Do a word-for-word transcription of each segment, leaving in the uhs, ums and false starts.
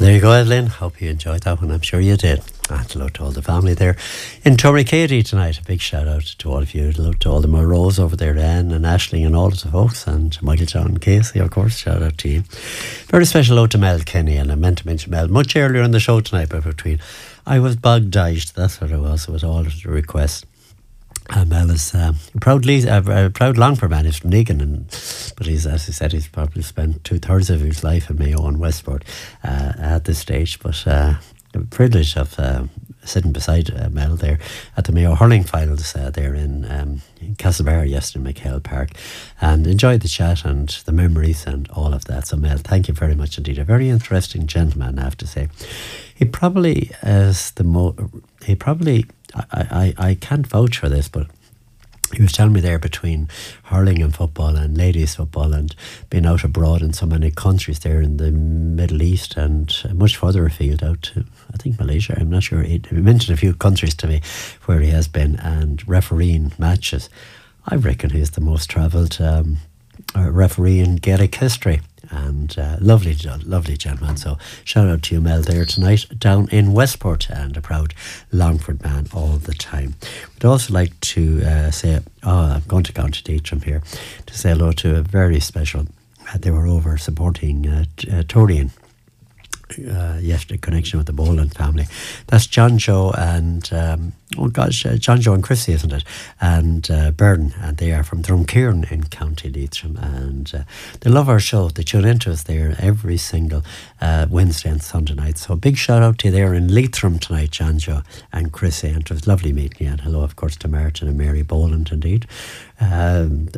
there you go, Evelyn. Hope you enjoyed that one. I'm sure you did. And hello to all the family there in Torricady tonight. A big shout out to all of you. Hello to all the Monroes over there, Anne and Ashling and all of the folks, and Michael John Casey, of course. Shout out to you. Very special hello to Mel Kenny, and I meant to mention Mel much earlier in the show tonight, but between I was bog-diced. That's what it was. It was all of the requests. And Mel is um, proud, uh, uh, proud Longford man. He's from Negan, and but he's, as I said, he's probably spent two thirds of his life in Mayo and Westport uh, at this stage. But uh, the privilege of uh, sitting beside uh, Mel there at the Mayo hurling finals uh, there in, um, in Castlebar yesterday in McHale Park, and enjoyed the chat and the memories and all of that. So Mel, thank you very much indeed. A very interesting gentleman, I have to say. He probably is the mo. He probably. I, I, I can't vouch for this, but he was telling me there between hurling and football and ladies football and being out abroad in so many countries there in the Middle East and much further afield out to, I think, Malaysia. I'm not sure. He mentioned a few countries to me where he has been and refereeing matches. I reckon he's the most travelled um, referee in Gaelic history. And uh, lovely, lovely gentleman. So shout out to you, Mel, there tonight down in Westport, and a proud Longford man all the time. We'd also like to uh, say, oh, I'm going to County Leitrim here to say hello to a very special. Uh, they were over supporting uh, uh, Torian. Uh, yesterday, connection with the Boland family. That's John Joe and um, oh gosh, uh, John Joe and Chrissy, isn't it? And uh, Burden, and they are from Drumkeeran in County Leitrim, and uh, they love our show. They tune into us there every single uh, Wednesday and Sunday night. So a big shout out to you there in Leitrim tonight, John Joe and Chrissy. And it was lovely meeting you. And hello, of course, to Martin and Mary Boland, indeed. Um,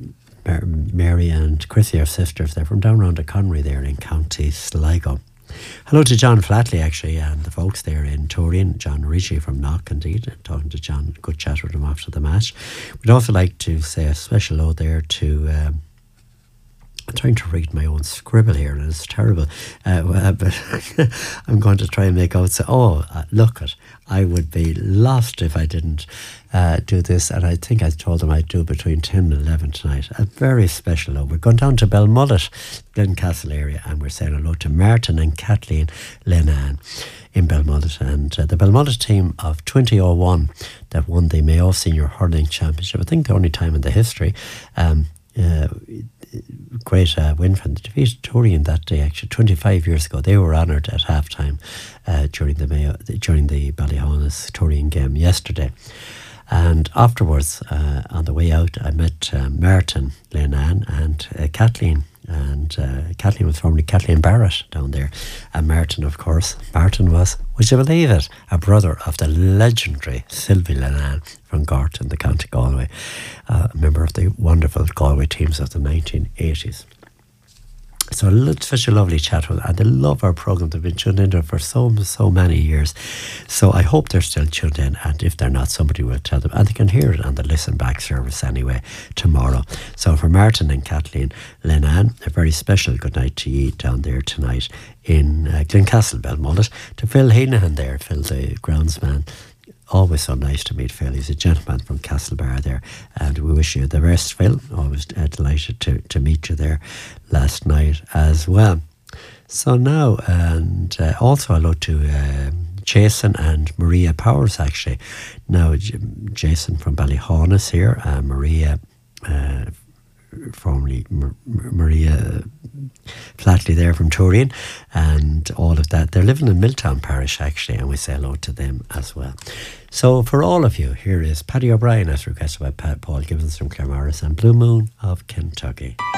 Mary and Chrissy are sisters. They're from down around the Conry there in County Sligo. Hello to John Flatley, actually, and the folks there in Torian. John Ritchie from Knock, indeed. Talking to John, good chat with him after the match. We'd also like to say a special hello there to... Um, I'm trying to read my own scribble here, and it's terrible. Uh, but I'm going to try and make out. So, oh, uh, look at, I would be lost if I didn't uh, do this. And I think I told them I'd do between ten and eleven tonight. A very special hello. We're going down to Belmullet, Glencastle area, and we're saying hello to Martin and Kathleen Lennan in Belmullet. And uh, the Belmullet team of twenty oh one that won the Mayo Senior Hurling Championship, I think the only time in the history. Um, uh, great uh, win from the defeated Torian that day, actually twenty-five years ago. They were honoured at half time uh, during the Mayo, during the Ballyhaunis Torian game yesterday. And afterwards, uh, on the way out, I met uh, Martin Lennan and uh, Kathleen. And uh, Kathleen was formerly Kathleen Barrett down there. And Martin, of course, Martin was, would you believe it, a brother of the legendary Sylvie Lennan from Gort in the County Galway, uh, a member of the wonderful Galway teams of the nineteen eighties. So such a lovely chat with, and they love our programme. They've been tuned into it for so, so many years. So I hope they're still tuned in, and if they're not, somebody will tell them, and they can hear it on the listen back service anyway tomorrow. So for Martin and Kathleen Lennan, a very special good night to you down there tonight in uh, Glencastle, Belmullet. To Phil Heenahan there, Phil the groundsman. Always so nice to meet Phil. He's a gentleman from Castlebar there, and we wish you the best, Phil. Always uh, delighted to, to meet you there last night as well. So now, and uh, also hello to uh, Jason and Maria Powers, actually. Now, J- Jason from Ballyhaunis here, uh, Maria uh, formerly M- Maria Flatley there from Torian, and all of that. They're living in Milltown Parish, actually, and we say hello to them as well. So for all of you, here is Paddy O'Brien as requested by Pat Paul Gibbons from Claremorris and Blue Moon of Kentucky.